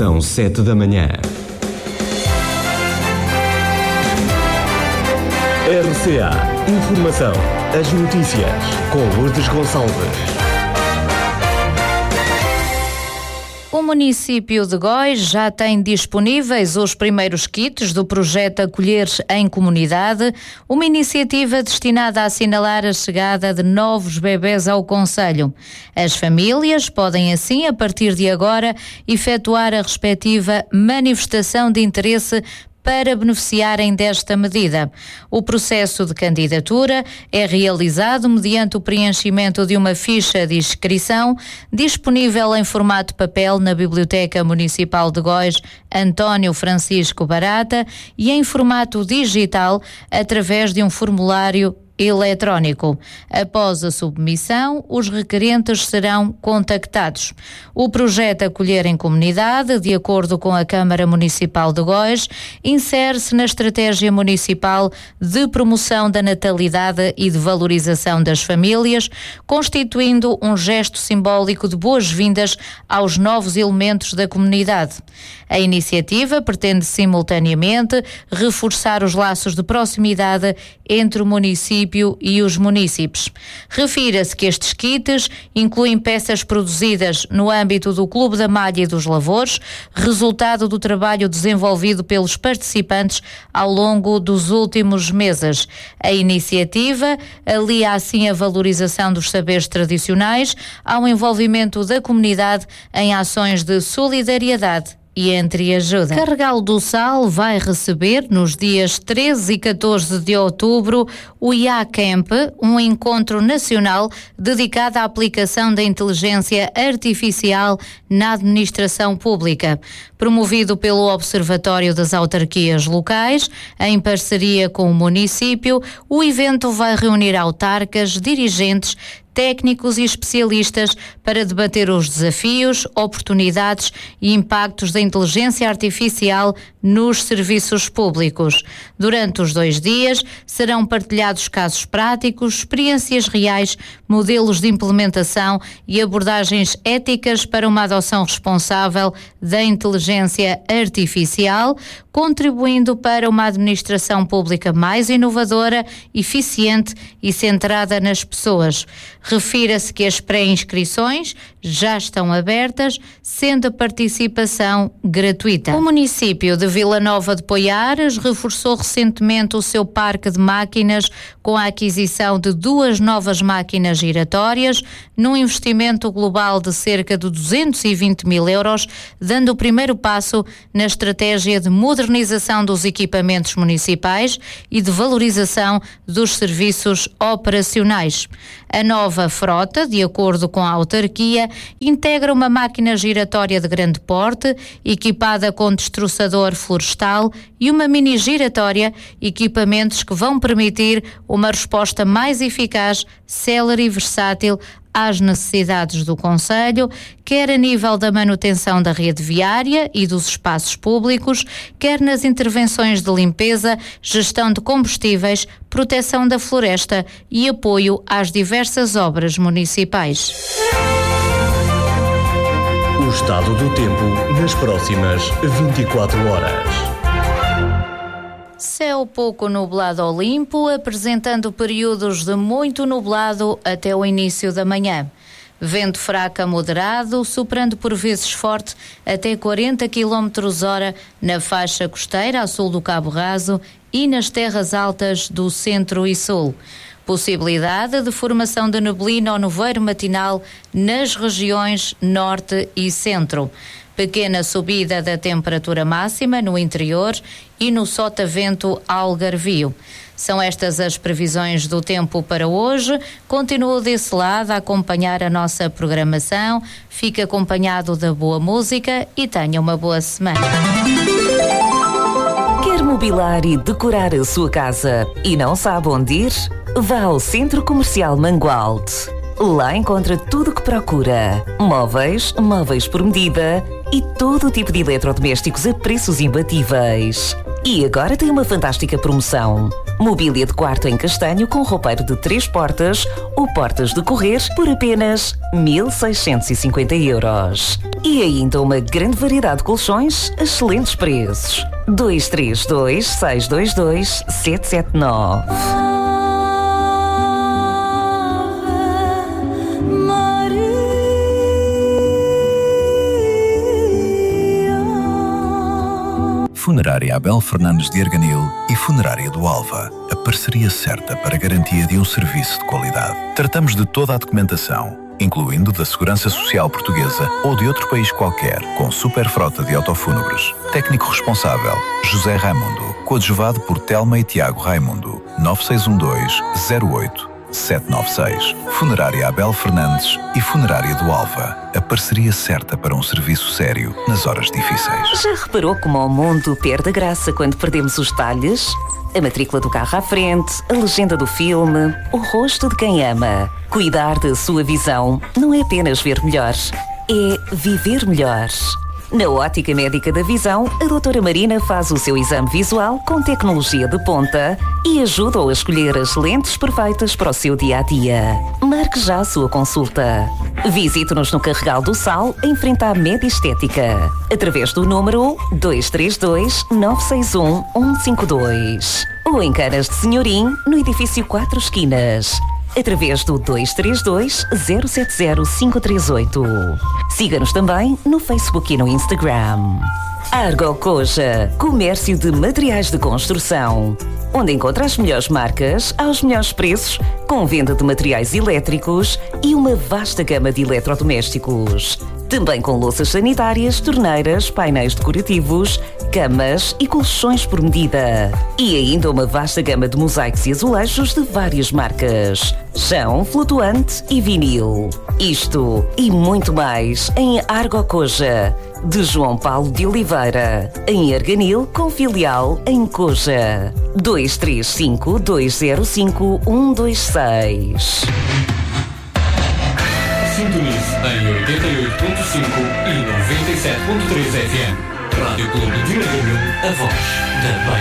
São 7 da manhã. RCA Informação. As notícias com Lourdes Gonçalves. O município de Góis já tem disponíveis os primeiros kits do projeto Acolher em Comunidade, uma iniciativa destinada a assinalar a chegada de novos bebés ao concelho. As famílias podem assim, a partir de agora, efetuar a respectiva manifestação de interesse para beneficiarem desta medida. O processo de candidatura é realizado mediante o preenchimento de uma ficha de inscrição disponível em formato papel na Biblioteca Municipal de Góis António Francisco Barata e em formato digital através de um formulário eletrónico. Após a submissão, os requerentes serão contactados. O projeto Acolher em Comunidade, de acordo com a Câmara Municipal de Góis, insere-se na estratégia municipal de promoção da natalidade e de valorização das famílias, constituindo um gesto simbólico de boas-vindas aos novos elementos da comunidade. A iniciativa pretende simultaneamente reforçar os laços de proximidade entre o município e os munícipes. Refira-se que estes kits incluem peças produzidas no âmbito do Clube da Malha e dos Lavores, resultado do trabalho desenvolvido pelos participantes ao longo dos últimos meses. A iniciativa alia assim a valorização dos saberes tradicionais ao envolvimento da comunidade em ações de solidariedade e entreajuda. Carregal do Sal vai receber nos dias 13 e 14 de outubro o IA-Camp, um encontro nacional dedicado à aplicação da inteligência artificial na administração pública. Promovido pelo Observatório das Autarquias Locais, em parceria com o município, o evento vai reunir autarcas, dirigentes, técnicos e especialistas para debater os desafios, oportunidades e impactos da inteligência artificial nos serviços públicos. Durante os 2 dias serão partilhados casos práticos, experiências reais, modelos de implementação e abordagens éticas para uma adoção responsável da inteligência artificial, contribuindo para uma administração pública mais inovadora, eficiente e centrada nas pessoas. Refira-se que as pré-inscrições já estão abertas, sendo a participação gratuita. O município de Vila Nova de Poiares reforçou recentemente o seu parque de máquinas com a aquisição de 2 novas máquinas giratórias, num investimento global de cerca de 220 mil euros, dando o primeiro passo na estratégia de modernização dos equipamentos municipais e de valorização dos serviços operacionais. A nova frota, de acordo com a autarquia, integra uma máquina giratória de grande porte, equipada com destroçador florestal, e uma mini giratória, equipamentos que vão permitir uma resposta mais eficaz, célere e versátil às necessidades do concelho, quer a nível da manutenção da rede viária e dos espaços públicos, quer nas intervenções de limpeza, gestão de combustíveis, proteção da floresta e apoio às diversas obras municipais. O estado do tempo nas próximas 24 horas. Céu pouco nublado ou limpo, apresentando períodos de muito nublado até o início da manhã. Vento fraco a moderado, soprando por vezes forte até 40 km/h na faixa costeira a sul do Cabo Raso e nas terras altas do centro e sul. Possibilidade de formação de neblina ou nevoeiro matinal nas regiões norte e centro. Pequena subida da temperatura máxima no interior e no sotavento algarvio. São estas as previsões do tempo para hoje. Continua desse lado a acompanhar a nossa programação. Fique acompanhado da boa música e tenha uma boa semana. Quer mobilar e decorar a sua casa e não sabe onde ir? Vá ao Centro Comercial Mangualde. Lá encontra tudo o que procura. Móveis, móveis por medida e todo o tipo de eletrodomésticos a preços imbatíveis. E agora tem uma fantástica promoção. Mobília de quarto em castanho com roupeiro de 3 portas ou portas de correr por apenas 1.650 euros. E ainda uma grande variedade de colchões a excelentes preços. 232 622 779. Funerária Abel Fernandes de Arganil e Funerária do Alva. A parceria certa para a garantia de um serviço de qualidade. Tratamos de toda a documentação, incluindo da Segurança Social Portuguesa ou de outro país qualquer, com super frota de autofúnebres. Técnico responsável, José Raimundo. Coadjuvado por Telma e Tiago Raimundo. 9612-08-796. Funerária Abel Fernandes e Funerária do Alva. A parceria certa para um serviço sério nas horas difíceis. Já reparou como o mundo perde a graça quando perdemos os detalhes? A matrícula do carro à frente, a legenda do filme, o rosto de quem ama. Cuidar da sua visão não é apenas ver melhor, é viver melhor. Na Ótica Médica da Visão, a doutora Marina faz o seu exame visual com tecnologia de ponta e ajuda-o a escolher as lentes perfeitas para o seu dia-a-dia. Marque já a sua consulta. Visite-nos no Carregal do Sal, em frente à Medestética, através do número 232 961 152. Ou em Canas de Senhorim, no edifício 4 Esquinas, através do 232 070 538. Siga-nos também no Facebook e no Instagram. Argocoja, comércio de materiais de construção, onde encontra as melhores marcas aos melhores preços, com venda de materiais elétricos e uma vasta gama de eletrodomésticos. Também com louças sanitárias, torneiras, painéis decorativos, camas e colchões por medida. E ainda uma vasta gama de mosaicos e azulejos de várias marcas. Chão, flutuante e vinil. Isto e muito mais em Argocoja, de João Paulo de Oliveira, em Arganil, com filial em Coja. 235 205 126. Sintonize em 88.5 e 97.3 FM. Rádio Clube de Arganil, a voz da